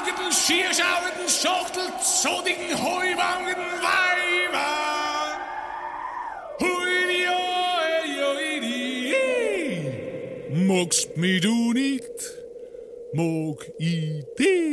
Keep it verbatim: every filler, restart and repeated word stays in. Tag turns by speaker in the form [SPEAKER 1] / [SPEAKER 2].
[SPEAKER 1] Augen, schierschauenden, Schachtel, zodigen, Heuwangen, Weiber. Hui, oi, oi, oi, magst mich du nicht, mag ich dich.